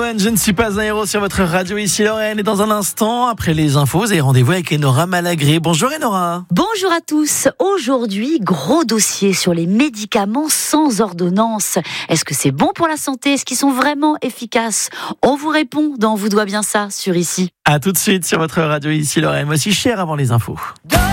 One, je ne suis pas un héros sur votre radio, ici Lorraine. Et dans un instant, après les infos, vous avez rendez-vous avec Enora Malagré. Bonjour Enora. Bonjour à tous. Aujourd'hui, gros dossier sur les médicaments sans ordonnance. Est-ce que c'est bon pour la santé? Est-ce qu'ils sont vraiment efficaces? On vous répond dans Vous doit bien ça sur Ici. À tout de suite sur votre radio, ici Lorraine. Moi aussi, cher avant les infos.